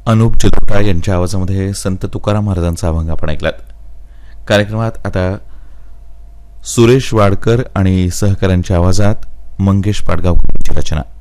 अनुप जलोटा यांच्या आवाजामध्ये संत तुकाराम महाराजांचा अभंग आपण ऐकलात. कार्यक्रमात आता सुरेश वाडकर आणि सहकाऱ्यांच्या आवाजात मंगेश पाडगावकर यांची रचना.